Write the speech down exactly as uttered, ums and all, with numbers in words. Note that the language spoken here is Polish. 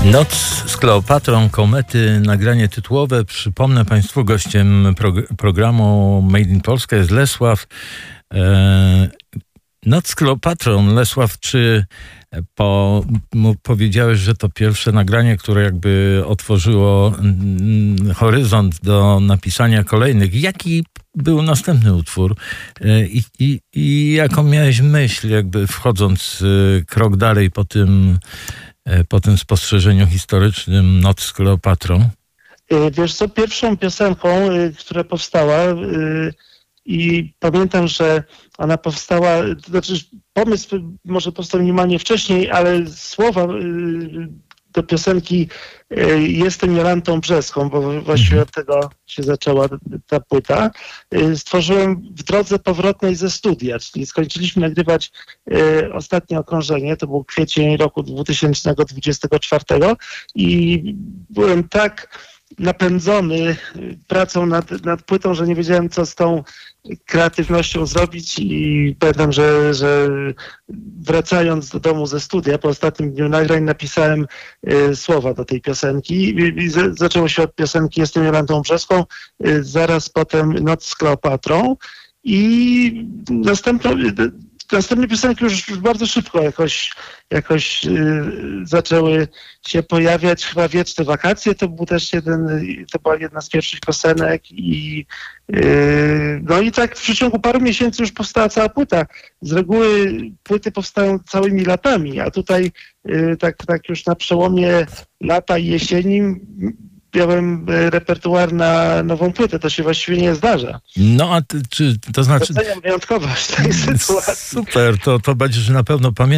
Noc z Kleopatrą, Komety, nagranie tytułowe. Przypomnę Państwu, gościem prog- programu Made in Polska jest Lesław. E, Noc z Kleopatrą. Lesław, czy po, mu powiedziałeś, że to pierwsze nagranie, które jakby otworzyło mm, horyzont do napisania kolejnych. Jaki był następny utwór e, i, i, i jaką miałeś myśl, jakby wchodząc e, krok dalej po tym po tym spostrzeżeniu historycznym Noc z Kleopatrą? Wiesz co, pierwszą piosenką, która powstała i pamiętam, że ona powstała, to znaczy pomysł może powstał minimalnie wcześniej, ale słowa do piosenki Jestem Jolantą Brzeską, bo właściwie od tego się zaczęła ta płyta. Stworzyłem w drodze powrotnej ze studia, czyli skończyliśmy nagrywać ostatnie okrążenie, to był kwiecień roku dwa tysiące dwudziestego czwartego i byłem tak napędzony pracą nad, nad płytą, że nie wiedziałem, co z tą kreatywnością zrobić i pamiętam, że, że wracając do domu ze studia po ostatnim dniu nagrań napisałem y, słowa do tej piosenki i, i z, zaczęło się od piosenki Jestem Jolantą Brzeską, y, zaraz potem Noc z Kleopatrą i następną Następne piosenki już, już bardzo szybko jakoś, jakoś yy, zaczęły się pojawiać. Chyba Wieczne Wakacje to był też jeden, to była jedna z pierwszych piosenek i yy, no i tak w przeciągu paru miesięcy już powstała cała płyta. Z reguły płyty powstają całymi latami, a tutaj yy, tak, tak już na przełomie lata i jesieni miałem repertuar na nową płytę. To się właściwie nie zdarza. No a ty, czy to znaczy... Doceniam wyjątkowość tej sytuacji. Super, to, to będziesz na pewno pamiętał.